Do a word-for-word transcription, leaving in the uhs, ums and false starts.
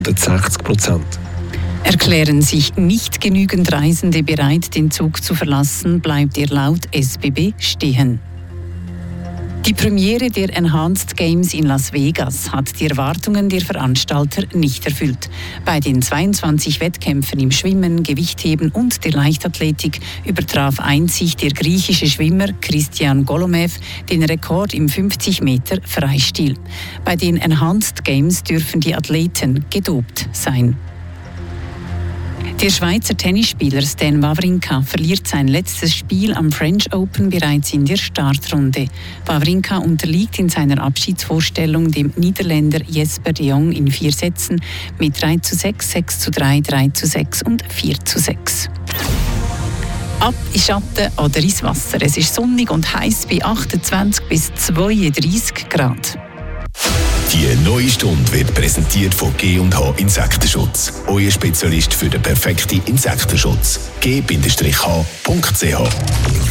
sechzig Prozent. Erklären sich nicht genügend Reisende bereit, den Zug zu verlassen, bleibt er laut S B B stehen. Die Premiere der Enhanced Games in Las Vegas hat die Erwartungen der Veranstalter nicht erfüllt. Bei den zweiundzwanzig Wettkämpfen im Schwimmen, Gewichtheben und der Leichtathletik übertraf einzig der griechische Schwimmer Christian Golomev den Rekord im fünfzig Meter Freistil. Bei den Enhanced Games dürfen die Athleten gedopt sein. Der Schweizer Tennisspieler Stan Wawrinka verliert sein letztes Spiel am French Open bereits in der Startrunde. Wawrinka unterliegt in seiner Abschiedsvorstellung dem Niederländer Jesper de Jong in vier Sätzen mit drei zu sechs, sechs zu drei, drei zu sechs und vier zu sechs. Ab in Schatten oder ins Wasser. Es ist sonnig und heiß bei achtundzwanzig bis zweiunddreissig Grad. Die neue Stunde wird präsentiert von G und H Insektenschutz. Euer Spezialist für den perfekten Insektenschutz. G H Punkt C H